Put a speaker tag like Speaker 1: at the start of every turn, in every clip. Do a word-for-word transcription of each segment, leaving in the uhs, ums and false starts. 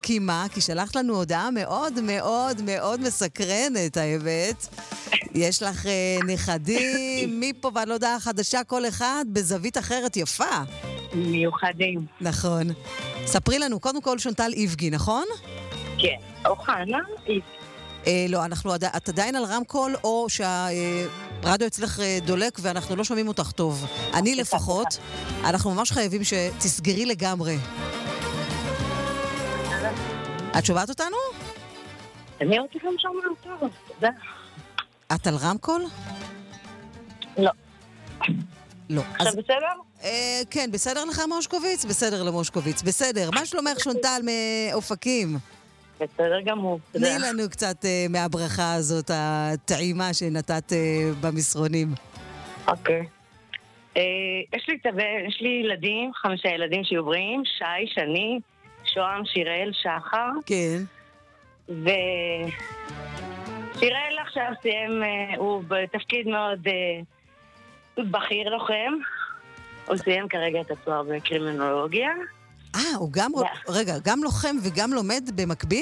Speaker 1: מסכימה, כי שלחת לנו הודעה מאוד מאוד מאוד מסקרנת, האמת. יש לך uh, נכדים, מפה ועד להודעה חדשה, כל אחד בזווית אחרת יפה.
Speaker 2: מיוחדים.
Speaker 1: נכון. ספרי לנו, קודם כל שונטל איבגי, נכון?
Speaker 2: כן. אוחנה, איבגי.
Speaker 1: אה, לא, אנחנו, את עדיין על רמקול, או שהרדיו אצלך דולק ואנחנו לא שומעים אותך טוב. אני לפחות, אנחנו ממש חייבים שתסגרי לגמרי. את שומעת אותנו?
Speaker 2: אני רוצה גם שומע טוב, תודה.
Speaker 1: את על רמקול?
Speaker 2: לא.
Speaker 1: לא.
Speaker 2: עכשיו בסדר?
Speaker 1: אה, כן, בסדר לך מושקוביץ? בסדר למושקוביץ. בסדר. מה שלומך שונטל מאופקים?
Speaker 2: בסדר גמור.
Speaker 1: תני לנו קצת uh, מהברכה הזאת, הטעימה שנתת uh, במסרונים.
Speaker 2: אוקיי. Uh, יש לי תווה, יש לי ילדים, חמישה ילדים שיהיו בריאים, שי, שני, שוהם, שיראל, שחר.
Speaker 1: כן.
Speaker 2: ושיראל עכשיו סיים, uh, הוא בתפקיד מאוד uh, בכיר לוחם. הוא סיים כרגע את התואר בקרימינולוגיה.
Speaker 1: אה, הוא גם, רגע, גם לוחם וגם לומד במקביל?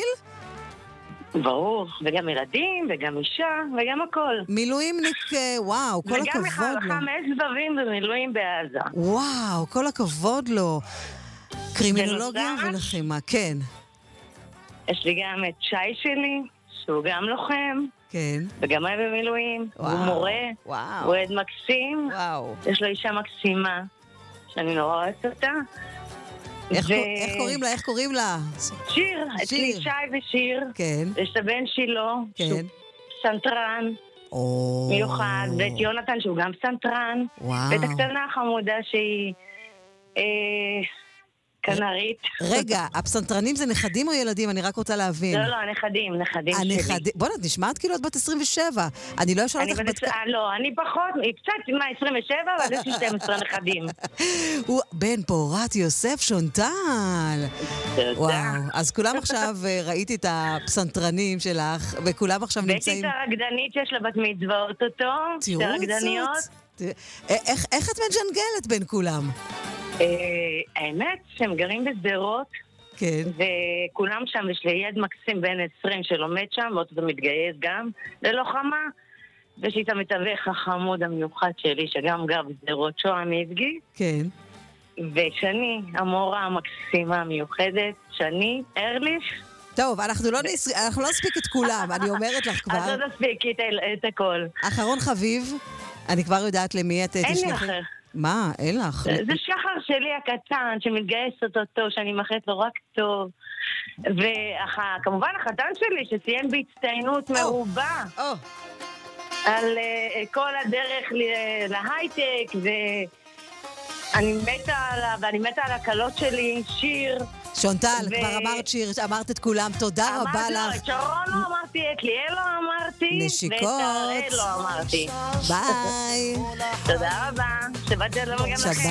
Speaker 2: ברור, וגם ילדים, וגם אישה, וגם הכל.
Speaker 1: מילואימניק, וואו, כל הכבוד לו.
Speaker 2: וגם חמש סבבים במילואים בעזה.
Speaker 1: וואו, כל הכבוד לו. קרימינולוגיה ולחימה, כן.
Speaker 2: יש לי גם את שי שלי, שהוא גם לוחם.
Speaker 1: כן.
Speaker 2: וגם היה במילואים. הוא מורה.
Speaker 1: וואו.
Speaker 2: הוא עד מקסים.
Speaker 1: וואו.
Speaker 2: יש לו אישה מקסימה, שאני נורא אוהבת אותה.
Speaker 1: איך, ו... איך קוראים לה? איך קוראים לה?
Speaker 2: שיר. אצלי שי ושיר.
Speaker 1: כן.
Speaker 2: יש את הבן שלו.
Speaker 1: כן.
Speaker 2: שהוא סנטרן.
Speaker 1: או...
Speaker 2: מיוחד. ואת יונתן שהוא גם סנטרן.
Speaker 1: וואו.
Speaker 2: ואת הקטנה החמודה שהיא... אה... כנרית.
Speaker 1: רגע, הפסנתרנים זה נכדים או ילדים? אני רק רוצה להבין.
Speaker 2: לא, לא, הנכדים, נכדים שלי.
Speaker 1: הנכדים, בוא נת, נשמעת כאילו את בת עשרים ושבע. אני לא אשאל אותך בת...
Speaker 2: לא, אני פחות, קצת מה עשרים ושבע, אבל יש לי שתים עשרה נכדים.
Speaker 1: הוא בן פורת יוסף שונטל.
Speaker 2: תודה.
Speaker 1: וואו, אז כולם עכשיו, ראיתי את הפסנתרנים שלך, וכולם עכשיו נמצאים...
Speaker 2: ויש לי את הרקדנית שיש לה בת מצוות אותו, שתי רקדניות.
Speaker 1: איך את מג'נגלת בין כולם?
Speaker 2: האמת שהם גרים בסדרות,
Speaker 1: כן.
Speaker 2: וכולם שם, יש לי ילד מקסים בן עשרים שלומד שם, ואותו מתגייס גם ללוחמה, ויש לי את המתווך החמוד המיוחד שלי, שגם גר בסדרות, שוהם איבגי.
Speaker 1: כן.
Speaker 2: ושני, המורה המקסימה המיוחדת, שני ארליך.
Speaker 1: טוב, אנחנו לא נספיק את כולם, אני אומרת לך כבר.
Speaker 2: אז לא נספיק את הכל.
Speaker 1: אחרון חביב, אני כבר יודעת למי את תשלחי.
Speaker 2: אין לי אחר.
Speaker 1: מה? אין לך?
Speaker 2: זה שחר שלי הקטן, שמתגייס אותו, שאני מאחלת לו רק טוב. וכמובן החתן שלי, שסיים בהצטיינות מרובה. על כל הדרך להייטק, ואני מתה עליו, ואני מתה על הקלות שלי, שיר.
Speaker 1: שונטל, כבר אמרת שיר, אמרת את כולם, תודה רבה לך.
Speaker 2: אמרת לו, את שרון לא אמרתי, את ליאל לא אמרתי,
Speaker 1: נשיקות.
Speaker 2: ואת הראל לא אמרתי.
Speaker 1: ביי.
Speaker 2: תודה רבה, שבת שלום גם לכם.